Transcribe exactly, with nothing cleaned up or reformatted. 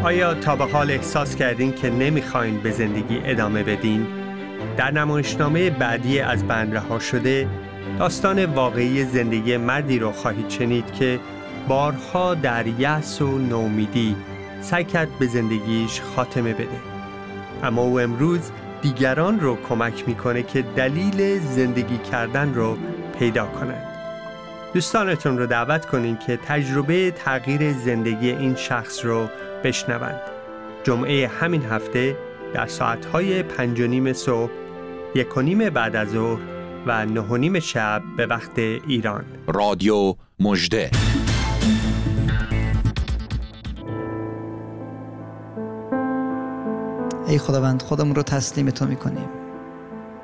آیا تا به حال احساس کردین که نمیخواین به زندگی ادامه بدین؟ در نمایشنامه بعدی از بند رها شده داستان واقعی زندگی مردی رو خواهید شنید که بارها در یأس و نومیدی سعی کرد به زندگیش خاتمه بده، اما او امروز دیگران رو کمک میکنه که دلیل زندگی کردن رو پیدا کنند. دوستانتون رو دعوت کنین که تجربه تغییر زندگی این شخص رو بشنوند. جمعه همین هفته در ساعتهای پنج و نیم صبح، یک و نیم بعد از ظهر و نه و نیم شب به وقت ایران. رادیو مژده. ای خداوند، خودمون رو تسلیم تو میکنیم.